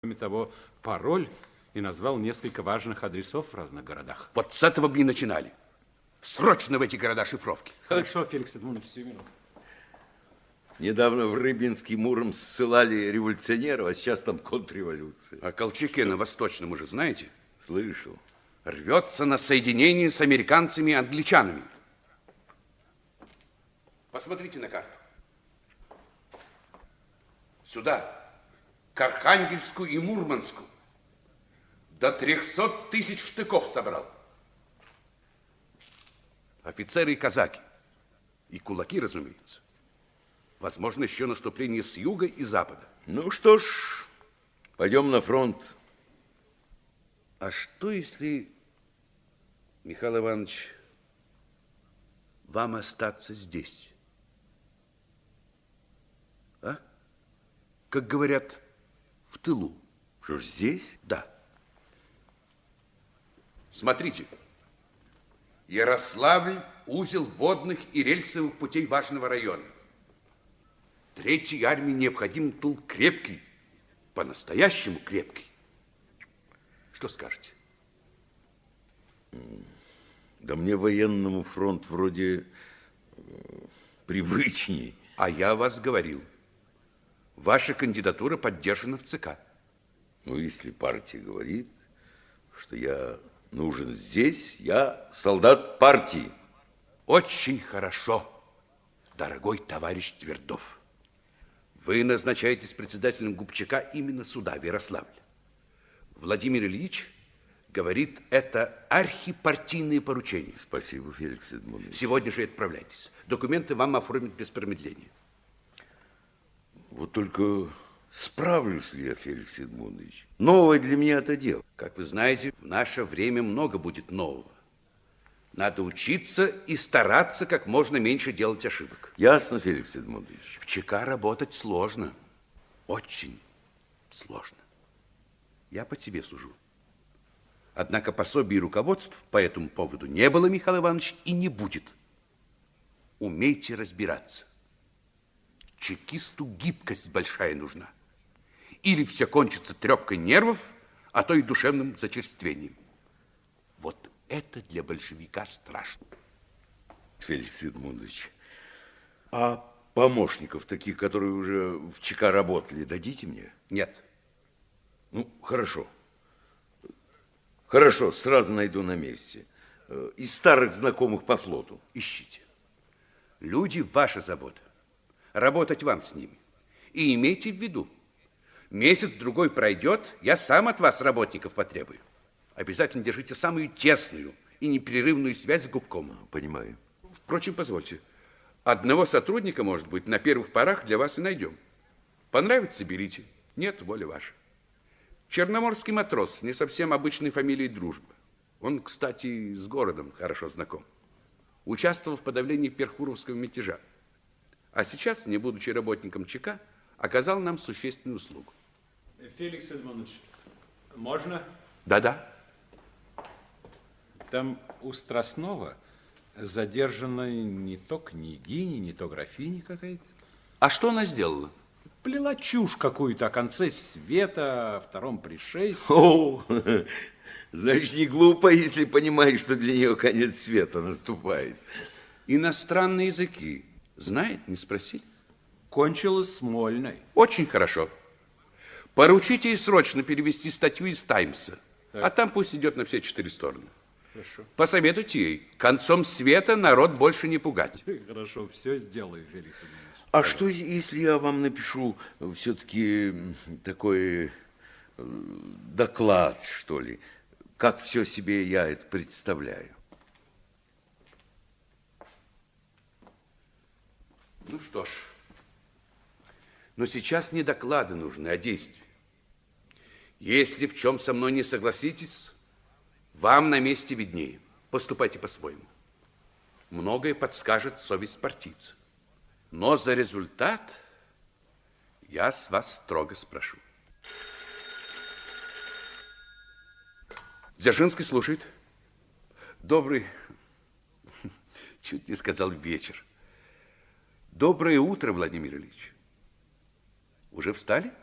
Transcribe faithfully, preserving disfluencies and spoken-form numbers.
Кроме того, пароль и назвал несколько важных адресов в разных городах. Вот с этого бы и начинали. Срочно в эти города шифровки. Хорошо, Феликс Эдмундович, сию минуту. Недавно в Рыбинский Муром ссылали революционеров, а сейчас там контрреволюция. О Колчаке на Восточном уже знаете? Слышал. Рвется на соединение с американцами и англичанами. Посмотрите на карту. Сюда, к Архангельску и Мурманску. До трехсот тысяч штыков собрал. Офицеры и казаки. И кулаки, разумеется. Возможно, еще наступление с юга и запада. Ну что ж, пойдем на фронт. А что, если, Михаил Иванович, вам остаться здесь? А? Как говорят, в тылу. Что ж, здесь? Да. Смотрите. Ярославль – узел водных и рельсовых путей важного района. Третьей армии необходим тыл крепкий, по-настоящему крепкий. Что скажете? Да мне военному фронт вроде э, привычней. А я вас говорил. Ваша кандидатура поддержана в ЦК. Ну, если партия говорит, что я нужен здесь, я солдат партии. Очень хорошо, дорогой товарищ Твердов. Вы назначаетесь председателем Губчака именно сюда, в Ярославль. Владимир Ильич говорит, это архипартийные поручения. Спасибо, Феликс Эдмундович. Сегодня же отправляйтесь. Документы вам оформят без промедления. Вот только справлюсь ли я, Феликс Эдмундович? Новое для меня это дело. Как вы знаете, в наше время много будет нового. Надо учиться и стараться как можно меньше делать ошибок. Ясно, Феликс Эдмундович. В ЧК работать сложно. Очень сложно. Я по себе сужу. Однако пособий и руководств по этому поводу не было, Михаил Иванович, и не будет. Умейте разбираться. Чекисту гибкость большая нужна. Или все кончится трепкой нервов, а то и душевным зачерствением. Вот это для большевика страшно. Феликс Эдмундович, а помощников таких, которые уже в ЧК работали, дадите мне? Нет. Ну, хорошо. Хорошо, сразу найду на месте. Из старых знакомых по флоту. Ищите. Люди – ваша забота. Работать вам с ними. И имейте в виду, месяц-другой пройдет, я сам от вас работников потребую. Обязательно держите самую тесную и непрерывную связь с губком. Понимаю. Впрочем, позвольте, одного сотрудника, может быть, на первых порах для вас и найдем. Понравится – берите. Нет, воля ваша. Черноморский матрос, не совсем обычной фамилией Дружба. Он, кстати, с городом хорошо знаком. Участвовал в подавлении Перхуровского мятежа. А сейчас, не будучи работником ЧК, оказал нам существенную услугу. Феликс Эдмундович, можно? Да-да. Там у Страстного задержана не то княгиня, не то графиня какая-то. А что она сделала? Плела чушь какую-то о конце света, о втором пришествии. О, значит, не глупо, если понимаешь, что для нее конец света наступает. Иностранные языки знает, не спросили? Кончила Смольной. Очень хорошо. Поручите ей срочно перевести статью из «Таймса». Так. А там пусть идет на все четыре стороны. Хорошо. Посоветуйте ей, концом света народ больше не пугать. Хорошо, все сделаю, Феликс Иванович. А что, если я вам напишу все-таки такой доклад, что ли? Как все себе я это представляю? Ну что ж, но сейчас не доклады нужны, а действия. Если в чем со мной не согласитесь, вам на месте виднее. Поступайте по-своему. Многое подскажет совесть партийца. Но за результат я с вас строго спрошу. Дзержинский слушает. Добрый, чуть не сказал вечер. Доброе утро, Владимир Ильич. Уже встали?